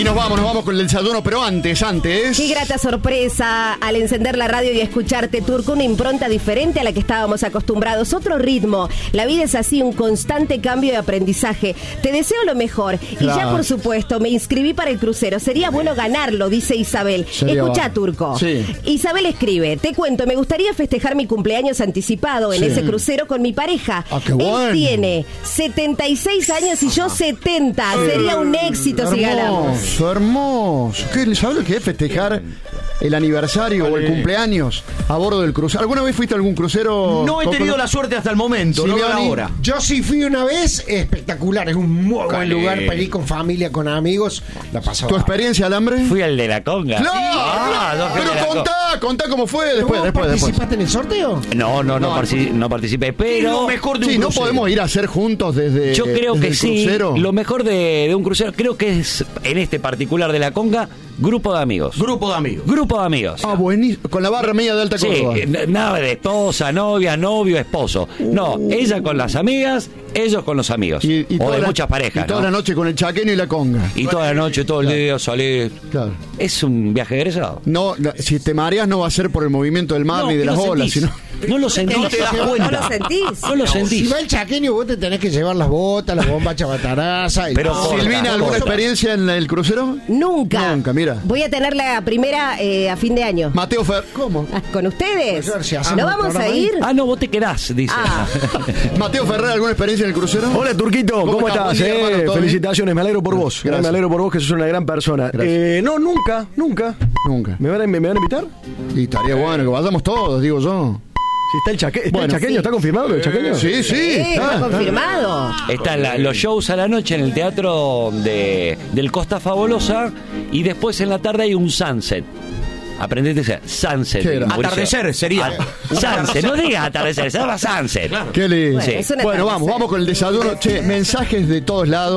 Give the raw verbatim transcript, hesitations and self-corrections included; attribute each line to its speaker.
Speaker 1: nos vamos, nos vamos con el desayuno, pero antes, antes.
Speaker 2: Qué grata sorpresa al encender la radio y escucharte, Turco, una impronta diferente a la que estábamos acostumbrados, otro ritmo. La vida es así, un constante cambio de aprendizaje. Te deseo lo mejor. Claro. Y ya, por supuesto, me inscribí para el crucero. Sería bueno ganarlo, dice Isabel.
Speaker 1: Sería
Speaker 2: Escuchá,
Speaker 1: bueno.
Speaker 2: Turco.
Speaker 1: Sí.
Speaker 2: Isabel escribe, te cuento, me gustaría festejar mi cumpleaños anticipado en
Speaker 1: Sí.
Speaker 2: ese crucero con mi pareja.
Speaker 1: Ah, qué
Speaker 2: Él
Speaker 1: bueno.
Speaker 2: tiene setenta y seis años y yo setenta. Sería un éxito
Speaker 1: hermoso,
Speaker 2: si ganamos.
Speaker 1: Hermoso. ¿Qué, ¿Sabes lo que es festejar el aniversario vale. o el cumpleaños a bordo del crucero? ¿Alguna vez fuiste a algún crucero?
Speaker 3: No he tenido la suerte hasta el momento,
Speaker 1: Sí,
Speaker 3: no veo
Speaker 1: Dani.
Speaker 3: ahora.
Speaker 4: Yo sí fui una vez, espectacular, es un muy buen lugar para ir con familia, con amigos. La pasaba.
Speaker 1: ¿Tu experiencia, Alambre?
Speaker 5: Fui al de la conga.
Speaker 1: ¡Claro!
Speaker 5: Ah, no,
Speaker 1: pero
Speaker 5: de la
Speaker 1: contá, contá cómo fue después,
Speaker 4: ¿Vos
Speaker 1: después, después.
Speaker 4: participaste en el sorteo?
Speaker 5: No, no, no,
Speaker 1: No.
Speaker 5: partici- no participé,
Speaker 3: ¿Qué es
Speaker 5: pero
Speaker 3: lo mejor de un
Speaker 1: Sí, ¿no
Speaker 3: crucero?
Speaker 1: podemos ir a hacer juntos desde
Speaker 5: yo creo
Speaker 1: desde
Speaker 5: que
Speaker 1: el
Speaker 5: sí.
Speaker 1: crucero?
Speaker 5: Lo mejor de, de un crucero, creo que es, en este particular de la conga, grupo de amigos.
Speaker 3: Grupo de amigos.
Speaker 5: Grupo de amigos.
Speaker 1: Ah, buenísimo. Con la barra media de Alta
Speaker 5: Sí,
Speaker 1: Córdoba.
Speaker 5: n- nada de esposa, novia, novio, esposo. No, ella con las amigas, ellos con los amigos.
Speaker 1: Y, y
Speaker 5: o
Speaker 1: toda
Speaker 5: de
Speaker 1: la-
Speaker 5: muchas parejas,
Speaker 1: Y toda
Speaker 5: ¿no?
Speaker 1: la noche con el chaqueño y la conga.
Speaker 5: Y toda la noche, todo el día salir.
Speaker 1: Claro.
Speaker 5: Es un viaje egresado.
Speaker 1: No, no, si te mareas no va a ser por el movimiento del mar
Speaker 5: No,
Speaker 1: ni de
Speaker 5: no
Speaker 1: las olas,
Speaker 5: sentís.
Speaker 1: sino...
Speaker 5: No lo sentís.
Speaker 3: No te das cuenta.
Speaker 2: ¿No lo sentís?
Speaker 5: No lo
Speaker 4: Si
Speaker 5: sentís.
Speaker 4: va el chaqueño, vos te tenés que llevar las botas, las bombas chabataraza. Y
Speaker 5: Pero
Speaker 4: todo.
Speaker 5: corta,
Speaker 1: Silvina, ¿alguna
Speaker 5: corta.
Speaker 1: experiencia en el crucero?
Speaker 2: Nunca.
Speaker 1: Nunca, mira.
Speaker 2: Voy a tener la primera eh, a fin de año.
Speaker 1: Mateo Fer... ¿Cómo?
Speaker 2: Ah, ¿Con ustedes?
Speaker 4: Pues a ver si hacemos
Speaker 2: ¿No
Speaker 4: el
Speaker 2: vamos a
Speaker 4: programa
Speaker 2: ir?
Speaker 5: Ah, no, vos te quedás, dice.
Speaker 2: Ah.
Speaker 1: Mateo Ferrer, ¿alguna experiencia en el crucero?
Speaker 6: Hola Turquito, ¿cómo,
Speaker 1: ¿Cómo estás?
Speaker 6: estás?
Speaker 1: Buen día,
Speaker 6: eh?
Speaker 1: hermano, ¿todo bien?
Speaker 6: Felicitaciones, me alegro por vos.
Speaker 1: Gracias.
Speaker 6: Me alegro por vos, que sos una gran persona.
Speaker 1: Gracias.
Speaker 6: Eh, no, nunca, nunca.
Speaker 1: Nunca.
Speaker 6: ¿Me van, a, me, me van a invitar?
Speaker 1: Y estaría bueno que vayamos todos, digo yo.
Speaker 6: Si está el, chaque, ¿está
Speaker 1: Bueno,
Speaker 6: el chaqueño,
Speaker 2: sí.
Speaker 6: ¿está confirmado lo del chaqueño?
Speaker 1: Sí, sí.
Speaker 2: Sí, está
Speaker 1: está, está.
Speaker 2: confirmado.
Speaker 5: Están la- los shows a la noche en el teatro de, del Costa Fabulosa y después en la tarde hay un sunset. Aprendete a decir sunset.
Speaker 1: ¿Qué era?
Speaker 5: Mauricio.
Speaker 3: Atardecer sería.
Speaker 5: Ah, sunset, no digas atardecer, se llama sunset.
Speaker 1: Qué lindo.
Speaker 2: Bueno, es un
Speaker 1: Bueno, vamos,
Speaker 2: atardecer.
Speaker 1: vamos con el desayuno. Che, mensajes de todos lados.